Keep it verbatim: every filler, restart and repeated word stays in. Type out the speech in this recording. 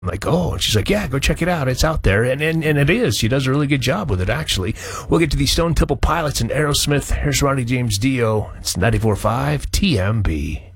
I'm like, oh, and she's like, yeah, go check it out. It's out there. And, and and it is. She does a really good job with it, actually. We'll get to the Stone Temple Pilots and Aerosmith. Here's Ronnie James Dio. It's ninety-four point five T M B.